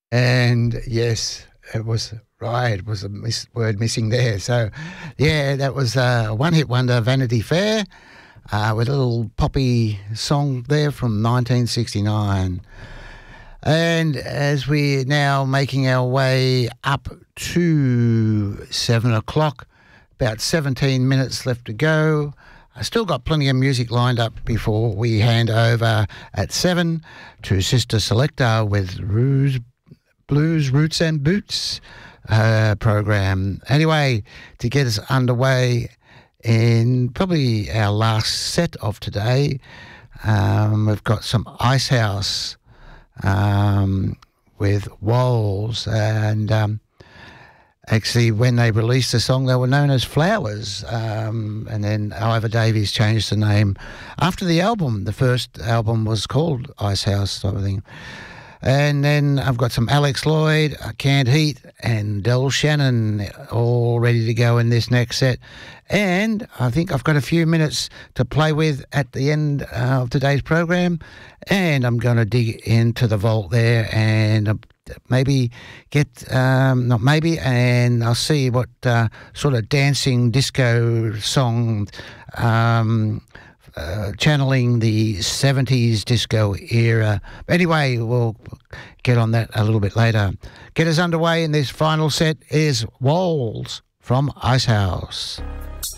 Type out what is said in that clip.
And yes, it was right. It was a word missing there. So, yeah, that was a one-hit wonder, Vanity Fair, with a little poppy song there from 1969. And as we're now making our way up to 7 o'clock, about 17 minutes left to go. I still got plenty of music lined up before we hand over at 7 to Sister Selector with Blues, Roots and Boots program. Anyway, to get us underway in probably our last set of today, we've got some Icehouse with Walls, and actually when they released the song they were known as Flowers, and then Ivor Davies changed the name after the album. The first album was called Icehouse type of thing. And then I've got some Alex Lloyd, Canned Heat, and Del Shannon all ready to go in this next set. And I think I've got a few minutes to play with at the end of today's program. And I'm going to dig into the vault there and maybe and I'll see what sort of dancing disco song channeling the 70s disco era. Anyway, we'll get on that a little bit later. Get us underway in this final set is Walls from Icehouse.